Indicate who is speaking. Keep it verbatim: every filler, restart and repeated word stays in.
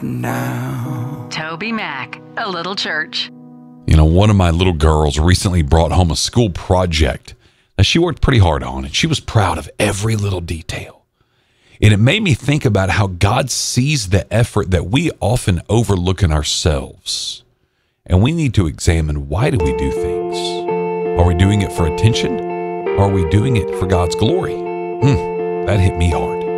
Speaker 1: now.
Speaker 2: Toby Mac, A Little Church.
Speaker 3: You know, one of my little girls recently brought home a school project that she worked pretty hard on, and she was proud of every little detail. And it made me think about how God sees the effort that we often overlook in ourselves. And we need to examine, why do we do things? Are we doing it for attention? Or are we doing it for God's glory? Hmm, that hit me hard.